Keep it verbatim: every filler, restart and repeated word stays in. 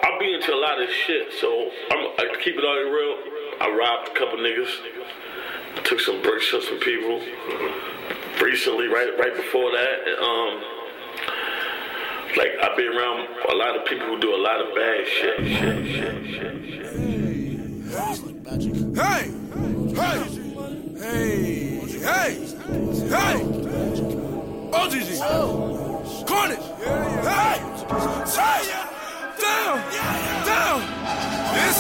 I be into a lot of shit, so I'm, I keep it all real. I robbed a couple niggas. Took some bricks from some people. Recently, right right before that, um, like I've been around a lot of people who do a lot of bad shit. shit, shit, shit, shit. Hey! Hey! Hey! Hey! Hey! O G G! Cornish! Hey! Hey!